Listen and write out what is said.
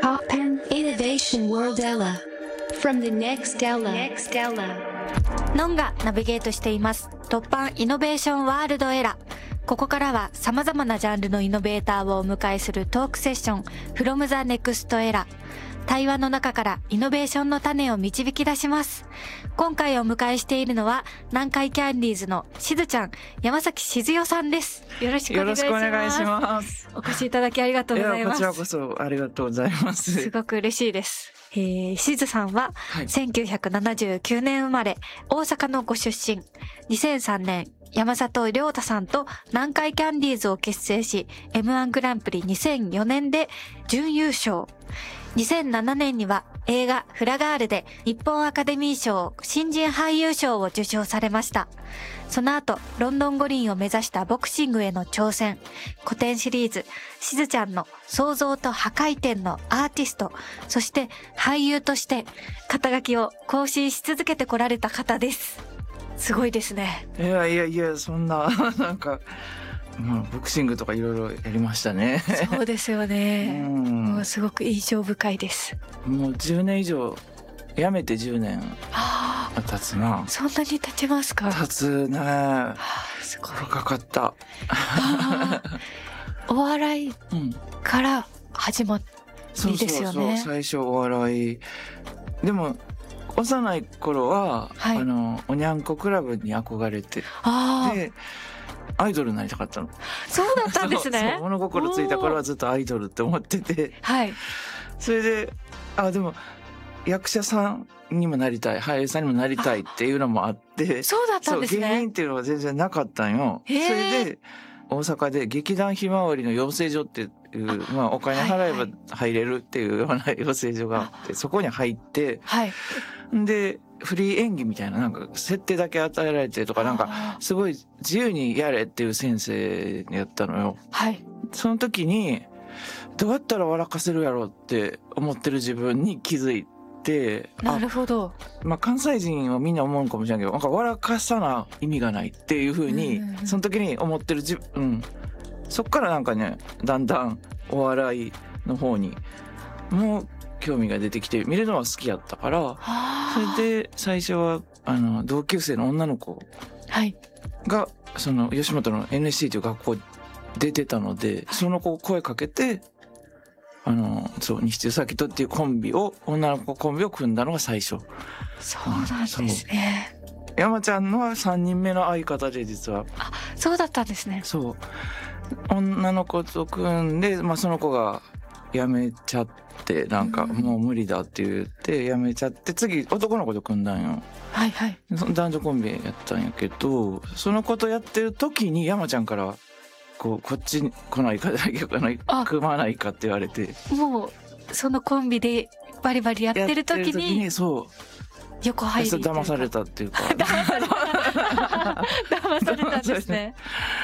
Pop and Innovation World Ella from the next Ella。 ノンがナビゲートしています突破イノベーションワールドエラ。ここからは様々なジャンルのイノベーターをお迎えするトークセッション From the Next Era。対話の中からイノベーションの種を導き出します。今回お迎えしているのは南海キャンディーズのしずちゃん、山崎しずよさんです。よろしくお願いします。 よろしくお願いします。 お越しいただきありがとうございます。 こちらこそありがとうございます。 すごく嬉しいです。しずさんは1979年生まれ、大阪のご出身。2003年山里亮太さんと南海キャンディーズを結成し M1 グランプリ2004年で準優勝。2007年には映画フラガールで日本アカデミー賞新人俳優賞を受賞されました。その後ロンドン五輪を目指したボクシングへの挑戦、古典シリーズしずちゃんの創造と破壊点のアーティスト、そして俳優として肩書きを更新し続けてこられた方です。すごいですね。 いやそんななんかボクシングとかいろいろやりましたね。 そうですよね。もうすごく印象深いです。 もう10年以上、やめて10年経つな。 そんなに経ちますか？ 経つね。 すごい。 深かった。 お笑いから始まりですよね。 そう最初お笑い。でも幼い頃は、おにゃんこクラブに憧れて、でアイドルになりたかったの。 そうだったんですね。 そう物心ついた頃はずっとアイドルって思ってて、それででも役者さんにもなりたい、俳優さんにもなりたいっていうのもあって、 そうだったんですね。 芸人っていうのは全然なかったんよ。それで大阪で劇団ひまわりの養成所っていう、お金払えば入れるっていうような養成所があって、そこに入って、でフリー演技みたいな、なんか設定だけ与えられてとか、なんかすごい自由にやれっていう先生にやったのよ。その時にどうやったら笑かせるやろうって思ってる自分に気づいて、 なるほど。 関西人はみんな思うかもしれないけど、なんか笑かさな意味がないっていう風にその時に思ってるそっからなんかね、だんだんお笑いの方にもう興味が出てきて、見るのは好きやったから、それで最初は同級生の女の子がその吉本の NSC という学校出てたので、その子を声かけて西中咲とっていう女の子コンビを組んだのが最初。 そうなんですね。 山ちゃんのは3人目の相方で、実は。 そうだったんですね。 そう女の子と組んで、その子が辞めちゃって、なんかもう無理だって言って辞めちゃって、次男の子と組んだんよ。男女コンビやったんやけど、その子とやってる時に山ちゃんからこっちに来ないか組まないかって言われて、 もうそのコンビでバリバリやってる時に横入り騙されたっていうか騙されたんですね。